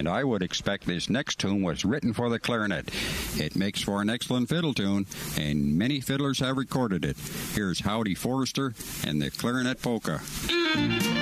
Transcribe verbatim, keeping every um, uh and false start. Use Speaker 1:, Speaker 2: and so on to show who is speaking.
Speaker 1: and I would expect this next tune was written for the clarinet. It makes for an excellent fiddle tune, and many fiddlers have recorded it. Here's Howdy Forrester and the Clarinet Polka.